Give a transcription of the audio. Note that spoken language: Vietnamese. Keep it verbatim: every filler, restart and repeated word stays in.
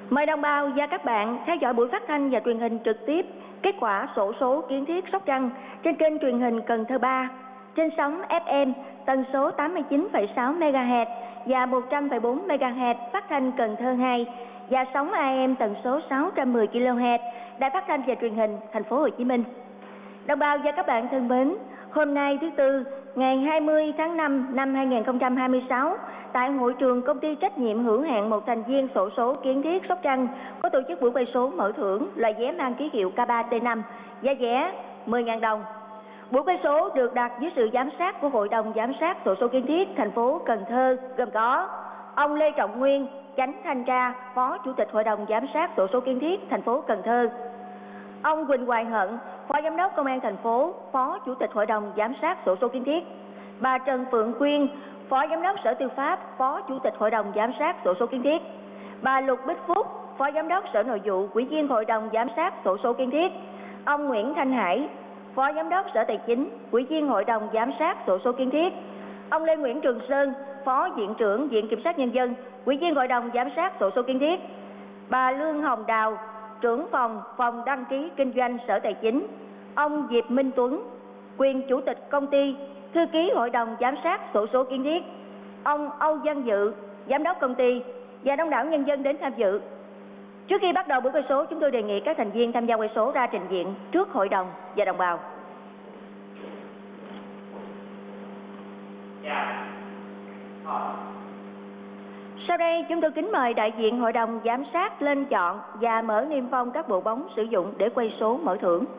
Mời đồng bào và các bạn theo dõi buổi phát thanh và truyền hình trực tiếp kết quả xổ số kiến thiết Sóc Trăng trên kênh truyền hình Cần Thơ ba, trên sóng ép em tần số tám mươi chín phẩy sáu mê ga héc và một trăm phẩy bốn mê ga héc phát thanh Cần Thơ hai và sóng a em tần số sáu trăm mười ki lô héc Đài Phát thanh và Truyền hình Thành phố Hồ Chí Minh. Đồng bào và các bạn thân mến, hôm nay thứ Tư, ngày hai mươi tháng năm năm hai nghìn không trăm hai mươi sáu, tại hội trường công ty trách nhiệm hữu hạn một thành viên xổ số kiến thiết Sóc Trăng có tổ chức buổi quay số mở thưởng loại vé mang ký hiệu K ba T năm, giá vé mười nghìn đồng. Buổi quay số được đặt dưới sự giám sát của Hội đồng Giám sát xổ số kiến thiết thành phố Cần Thơ, gồm có ông Lê Trọng Nguyên, Chánh Thanh tra, Phó Chủ tịch Hội đồng Giám sát xổ số kiến thiết thành phố Cần Thơ; ông Quỳnh Hoài Hận, Phó Giám đốc Công an thành phố, Phó Chủ tịch Hội đồng Giám sát xổ số kiến thiết; bà Trần Phượng Quyên, Phó Giám đốc Sở Tư pháp, Phó Chủ tịch Hội đồng Giám sát xổ số kiến thiết; bà Lục Bích Phúc, Phó Giám đốc Sở Nội vụ, Ủy viên Hội đồng Giám sát xổ số kiến thiết; ông Nguyễn Thanh Hải, Phó Giám đốc Sở Tài chính, Ủy viên Hội đồng Giám sát xổ số kiến thiết; ông Lê Nguyễn Trường Sơn, Phó Viện trưởng Viện Kiểm sát Nhân dân, Ủy viên Hội đồng Giám sát xổ số kiến thiết; bà Lương Hồng Đào, trưởng phòng phòng đăng ký kinh doanh Sở Tài chính; ông Diệp Minh Tuấn, quyền chủ tịch công ty, thư ký Hội đồng Giám sát xổ số kiến thiết; ông Âu Văn Dự, giám đốc công ty và đông đảo nhân dân đến tham dự. Trước khi bắt đầu buổi quay số, chúng tôi đề nghị các thành viên tham gia quay số ra trình diện trước hội đồng và đồng bào. Sau đây, chúng tôi kính mời đại diện Hội đồng Giám sát lên chọn và mở niêm phong các bộ bóng sử dụng để quay số mở thưởng.